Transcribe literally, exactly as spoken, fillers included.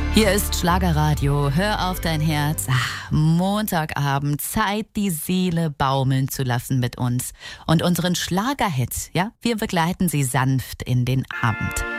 Hier ist Schlagerradio, hör auf dein Herz. Ach, Montagabend, Zeit, die Seele baumeln zu lassen mit uns. Und unseren Schlagerhit, ja, wir begleiten sie sanft in den Abend.